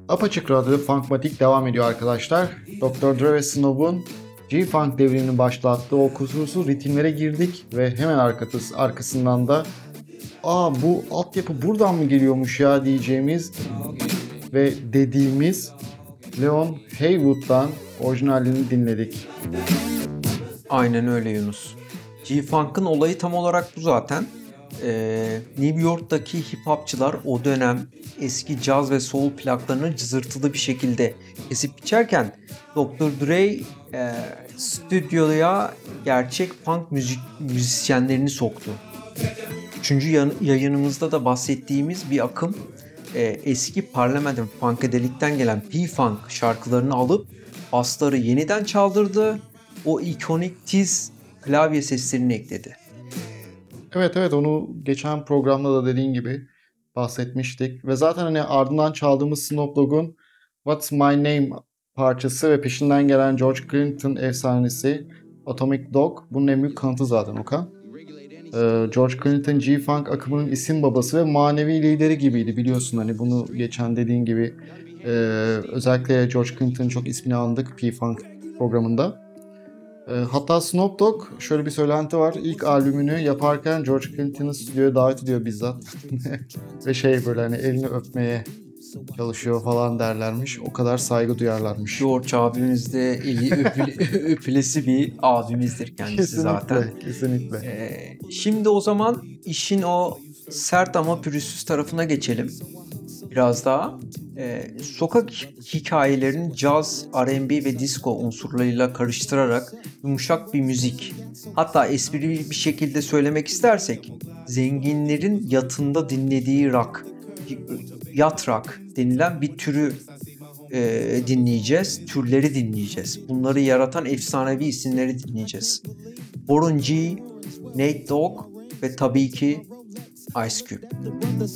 Apaçık Radyo Funkmatik devam ediyor arkadaşlar. Dr. Dre ve Snoop'un G-Funk devrimini başlattığı o kusursuz ritimlere girdik ve hemen arkasından da bu altyapı buradan mı geliyormuş ya diyeceğimiz ve dediğimiz Leon Haywood'dan orijinalini dinledik. Aynen öyle Yunus. G-Funk'ın olayı tam olarak bu zaten. New York'taki hip hopçılar o dönem eski caz ve soul plaklarını cızırtılı bir şekilde kesip biçerken Dr. Dre stüdyoya gerçek funk müzisyenlerini soktu. Üçüncü yayınımızda da bahsettiğimiz bir akım eski Parliament Funkadelic'ten gelen P-Funk şarkılarını alıp bassları yeniden çaldırdı. O ikonik tiz klavye seslerini ekledi. Evet, onu geçen programda da dediğin gibi bahsetmiştik. Ve zaten hani ardından çaldığımız Snoop Dogg'un What's My Name parçası ve peşinden gelen George Clinton efsanesi Atomic Dog bunun en büyük kanıtı zaten Okan. George Clinton G-Funk akımının isim babası ve manevi lideri gibiydi biliyorsun hani bunu geçen dediğin gibi özellikle George Clinton'ın çok ismini andık P-Funk programında. Hatta Snoop Dogg şöyle bir söylenti var. İlk albümünü yaparken George Clinton'ı stüdyoya davet ediyor bizzat. Ve böyle hani elini öpmeye çalışıyor falan derlermiş. O kadar saygı duyarlarmış. George abimiz de eli öpülesi bir abimizdir kendisi zaten. Kesinlikle. Şimdi o zaman işin o sert ama pürüzsüz tarafına geçelim. Biraz daha. Sokak hikayelerini caz, R&B ve disco unsurlarıyla karıştırarak yumuşak bir müzik. Hatta esprili bir şekilde söylemek istersek zenginlerin yatında dinlediği rock, yat rock denilen bir türü dinleyeceğiz. Türleri dinleyeceğiz. Bunları yaratan efsanevi isimleri dinleyeceğiz. Warren G, Nate Dogg ve tabii ki Ice Cube.